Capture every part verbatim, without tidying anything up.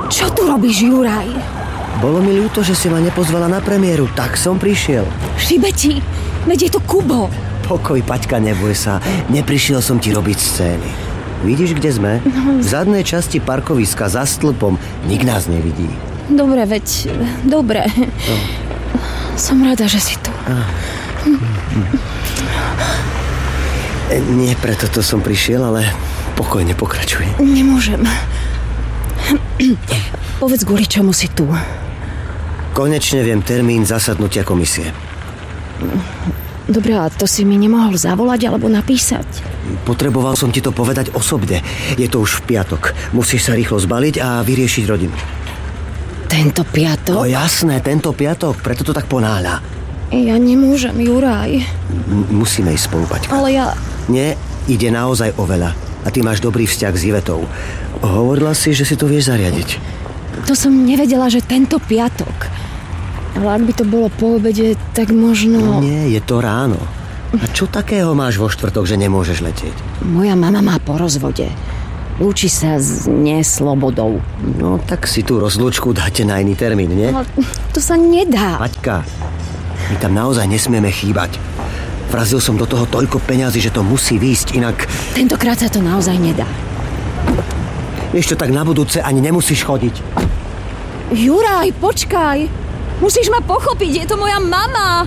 Čo tu robíš, Juraj? Bolo mi ľúto, že si ma nepozvala na premiéru, tak som prišiel. Šibeti, veď je to Kubo. Pokoj, Paťka, neboj sa. Neprišiel som ti robiť scény. Vidíš, kde sme? V zadnej časti parkoviska za stĺpom. Nik nás nevidí. Dobre, veď... Dobre. No. Som rada, že si tu. Ah. Nie preto to som prišiel, ale pokojne pokračuj. Nemôžem. Povedz, kvôli čomu si tu? Konečne viem termín zasadnutia komisie. Dobre, a to si mi nemohol zavolať alebo napísať? Potreboval som ti to povedať osobne. Je to už v piatok. Musíš sa rýchlo zbaliť a vyriešiť rodinu. Tento piatok? No jasné, tento piatok, preto to tak ponáhľa. Ja nemôžem, Juraj. M- musíme ísť spolu, Paťka. Ale ja... Nie, ide naozaj o veľa. A ty máš dobrý vzťah s Ivetou. Hovorila si, že si to vieš zariadiť. To som nevedela, že tento piatok. Ale ak by to bolo po obede, tak možno... Nie, je to ráno. A čo takého máš vo štvrtok, že nemôžeš letieť? Moja mama má po rozvode. Lúči sa s neslobodou. No, tak si tú rozlúčku dáte na iný termín, nie? Ale to sa nedá. Paťka, my tam naozaj nesmieme chýbať. Vrazil som do toho toľko peňazí, že to musí výjsť, inak... Tentokrát sa to naozaj nedá. Ešte tak na budúce ani nemusíš chodiť. Juraj, počkaj! Musíš ma pochopiť, je to moja mama!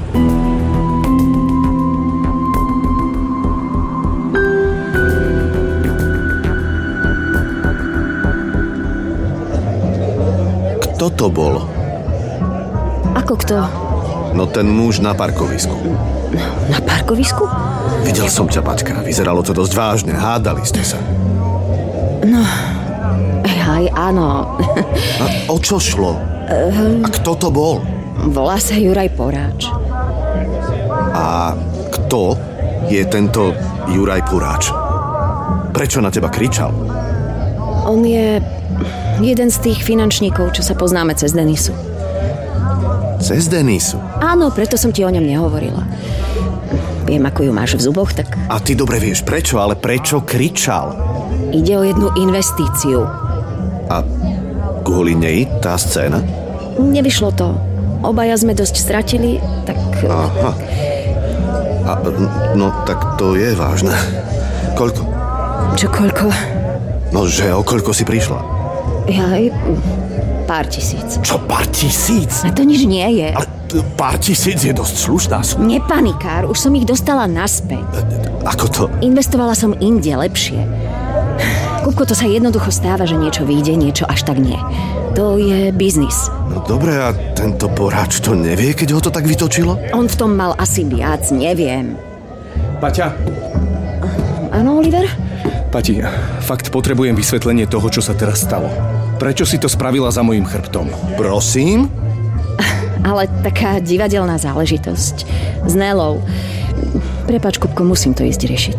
Kto to bol? Ako kto? No ten muž na parkovisku. Na parkovisku? Videl som ťa, Paťka. Vyzeralo to dosť vážne. Hádali ste sa. No, aj áno. A o čo šlo? A kto to bol? Volá sa Juraj Poráč. A kto je tento Juraj Poráč? Prečo na teba kričal? On je jeden z tých finančníkov, čo sa poznáme cez Denisu. Cez Denisu? Áno, preto som ti o ňom nehovorila. Viem, ako ju máš v zuboch, tak... A ty dobre vieš prečo, ale prečo kričal? Ide o jednu investíciu. A kvôli nej tá scéna? Nevyšlo to. Obaja sme dosť stratili, tak... Aha. A, no, tak to je vážne. Koľko? Čo koľko? No, že o koľko si prišla? Jaj, pár tisíc. Čo, pár tisíc? A to nič nie je. Ale pár tisíc je dosť slušná suma. Nepanikár, už som ich dostala naspäť. Ako to? Investovala som inde, lepšie. Kupko, to sa jednoducho stáva, že niečo vyjde, niečo až tak nie. To je biznis. No dobre, a tento Poráč to nevie, keď ho to tak vytočilo? On v tom mal asi viac, neviem. Paťa? Áno, Oliver? Pati, fakt potrebujem vysvetlenie toho, čo sa teraz stalo. Prečo si to spravila za mojím chrbtom? Prosím? Ale taká divadelná záležitosť. S Nélou. Prepáč, Kupko, musím to ísť riešiť.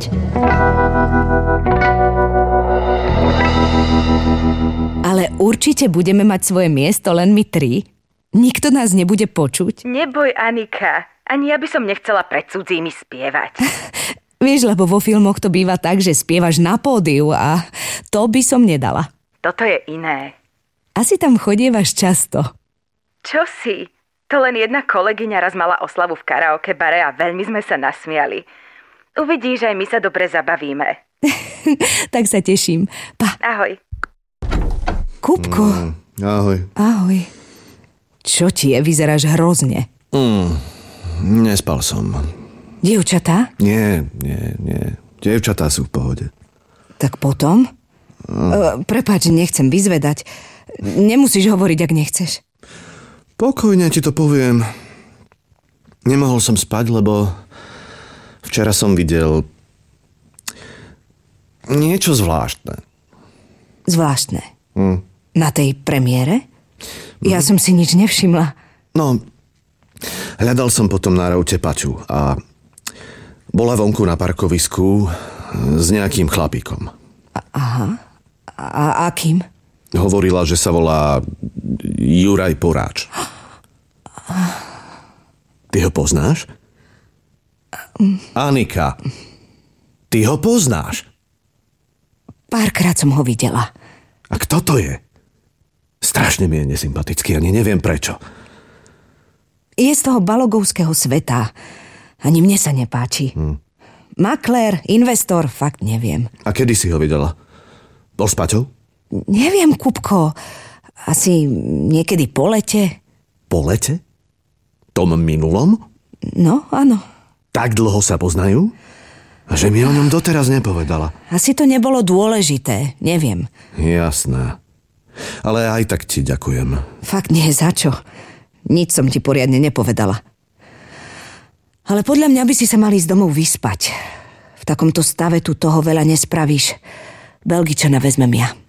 Ale určite budeme mať svoje miesto len my tri. Nikto nás nebude počuť. Neboj, Anika. Ani ja by som nechcela pred cudzími spievať. Vieš, lebo vo filmoch to býva tak, že spievaš na pódiu a to by som nedala. Toto je iné. Asi tam chodievaš často. Čo si? To len jedna kolegyňa raz mala oslavu v karaoke bare a veľmi sme sa nasmiali. Uvidíš, aj my sa dobre zabavíme. Tak sa teším. Pa. Ahoj. Kupko. Mm, ahoj. Ahoj. Čo ti je? Vyzeráš hrozne. Mm, nespal som. Dievčatá? Nie, nie, nie. Dievčatá sú v pohode. Tak potom? No. Prepáč, nechcem vyzvedať. Nemusíš hovoriť, ak nechceš. Pokojne ti to poviem. Nemohol som spať, lebo včera som videl niečo zvláštne. Zvláštne? Hm. Na tej premiére? Ja hm. som si nič nevšimla. No, hľadal som potom na raute Paťu a bola vonku na parkovisku s nejakým chlapíkom. Aha. A akým? Hovorila, že sa volá Juraj Poráč. Ty ho poznáš? Anika, ty ho poznáš? Párkrát som ho videla. A kto to je? Strašne mi je nesympatický, ani neviem prečo. Je z toho balogovského sveta. Ani mne sa nepáči. Hmm. Maklér, investor, fakt neviem. A kedy si ho videla? Bol s Paťou? Neviem, Kupko. Asi niekedy po lete. Po lete? Tom minulom? No, áno. Tak dlho sa poznajú? A že mi o ňom doteraz nepovedala. Asi to nebolo dôležité, neviem. Jasné. Ale aj tak ti ďakujem. Fakt nie, za čo? Nič som ti poriadne nepovedala. Ale podľa mňa by si sa mali ísť domov vyspať. V takomto stave tu toho veľa nespravíš. Belgičana vezmem ja.